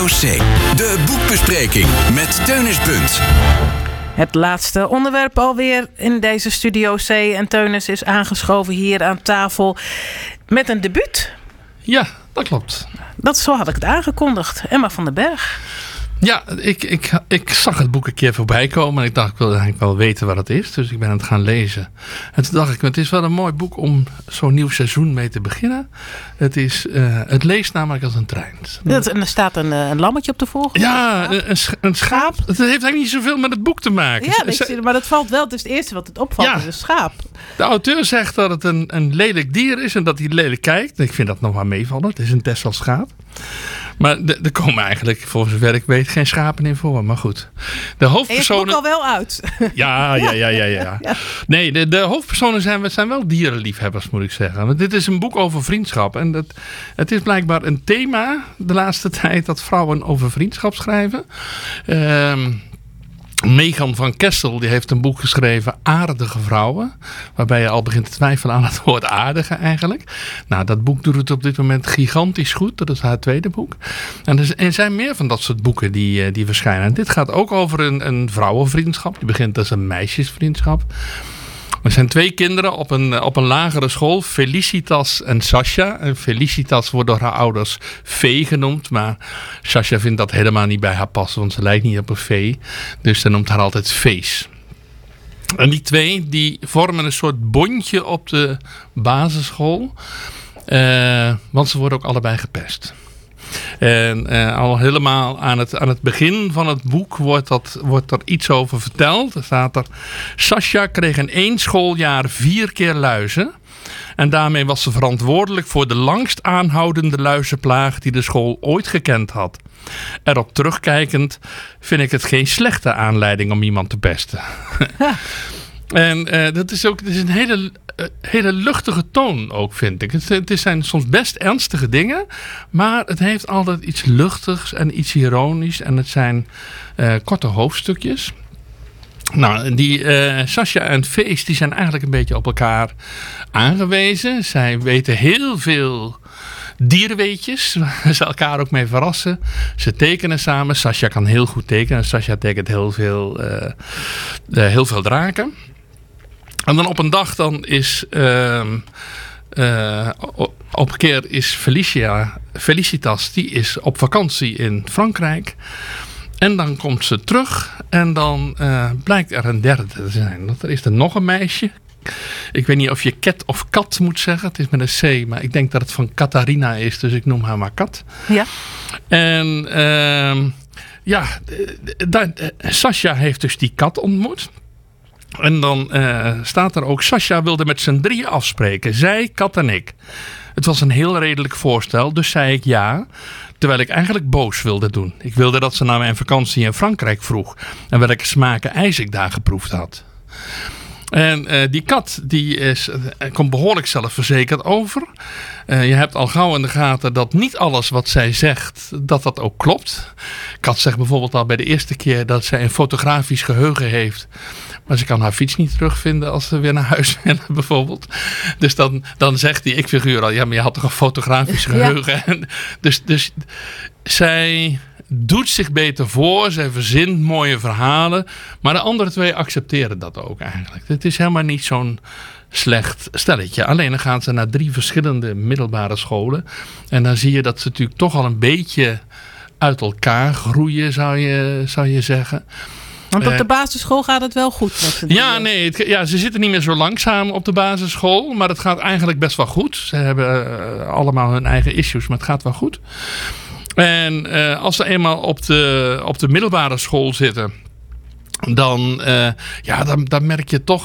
C. De boekbespreking met Teunis Bunt. Het laatste onderwerp alweer in deze Studio C. En Teunis is aangeschoven hier aan tafel met een debuut. Ja, dat klopt. Zo had ik het aangekondigd. Emma van den Berg. Ja, ik zag het boek een keer voorbij komen. En ik dacht, ik wil eigenlijk wel weten wat het is. Dus ik ben het gaan lezen. En toen dacht ik, het is wel een mooi boek om zo'n nieuw seizoen mee te beginnen. Het leest namelijk als een trein. En er staat een lammetje op de voorgrond. Ja, een schaap. Het heeft eigenlijk niet zoveel met het boek te maken. Ja, maar dat valt wel. Het is het eerste wat het opvalt. Ja. Is een schaap. De auteur zegt dat het een lelijk dier is en dat hij lelijk kijkt. Ik vind dat nog maar meevallen. Het is een Texels schaap. Maar er komen eigenlijk, voor zover ik weet, geen schapen in voor. Maar goed. De hoofdpersonen... En je komt al wel uit. Ja. Nee, de hoofdpersonen zijn wel dierenliefhebbers, moet ik zeggen. Want dit is een boek over vriendschap. En het is blijkbaar een thema de laatste tijd dat vrouwen over vriendschap schrijven. Megan van Kessel die heeft een boek geschreven, Aardige Vrouwen. Waarbij je al begint te twijfelen aan het woord aardige eigenlijk. Nou, dat boek doet het op dit moment gigantisch goed. Dat is haar tweede boek. En er zijn meer van dat soort boeken die verschijnen. En dit gaat ook over een vrouwenvriendschap. Die begint als een meisjesvriendschap. Er zijn 2 kinderen op een lagere school, Felicitas en Sasha. En Felicitas wordt door haar ouders Vee genoemd. Maar Sasha vindt dat helemaal niet bij haar passen, want ze lijkt niet op een vee. Dus ze noemt haar altijd Vees. En die 2 die vormen een soort bondje op de basisschool. Want ze worden ook allebei gepest. En al helemaal aan het begin van het boek wordt er iets over verteld. Er staat er: Sasha kreeg in 1 schooljaar 4 keer luizen. En daarmee was ze verantwoordelijk voor de langst aanhoudende luizenplaag die de school ooit gekend had. Erop terugkijkend vind ik het geen slechte aanleiding om iemand te pesten. En dat is een hele luchtige toon ook, vind ik. Het zijn soms best ernstige dingen, maar het heeft altijd iets luchtigs en iets ironisch. En het zijn korte hoofdstukjes. Nou, die Sasha en Vees die zijn eigenlijk een beetje op elkaar aangewezen. Zij weten heel veel dierenweetjes, waar ze elkaar ook mee verrassen. Ze tekenen samen. Sasha kan heel goed tekenen. Sasha tekent heel veel draken. En dan op een dag dan is op een keer is Felicitas, die is op vakantie in Frankrijk. En dan komt ze terug en dan blijkt er een derde te zijn. Er is er nog een meisje. Ik weet niet of je Kat of Kat moet zeggen. Het is met een C, maar ik denk dat het van Catharina is. Dus ik noem haar maar Kat. Ja. En Sasha heeft dus die kat ontmoet. En dan staat er ook: Sasha wilde met z'n 3 afspreken. Zij, Kat en ik. Het was een heel redelijk voorstel, dus zei ik ja. Terwijl ik eigenlijk boos wilde doen. Ik wilde dat ze naar mijn vakantie in Frankrijk vroeg. En welke smaken ijs ik daar geproefd had. En die kat die komt behoorlijk zelfverzekerd over. Je hebt al gauw in de gaten dat niet alles wat zij zegt, dat ook klopt. Kat zegt bijvoorbeeld al bij de eerste keer dat zij een fotografisch geheugen heeft. Maar ze kan haar fiets niet terugvinden als ze weer naar huis willen bijvoorbeeld. Dus dan zegt die ik-figuur al: ja, maar je had toch een fotografisch geheugen. Ja. Dus zij doet zich beter voor. Zij verzint mooie verhalen. Maar de andere 2 accepteren dat ook eigenlijk. Het is helemaal niet zo'n slecht stelletje. Alleen dan gaan ze naar 3 verschillende middelbare scholen. En dan zie je dat ze natuurlijk toch al een beetje uit elkaar groeien, zou je zeggen. Want op de basisschool gaat het wel goed. Ze zitten niet meer zo langzaam op de basisschool. Maar het gaat eigenlijk best wel goed. Ze hebben allemaal hun eigen issues, maar het gaat wel goed. En als ze eenmaal op de middelbare school zitten, dan merk je toch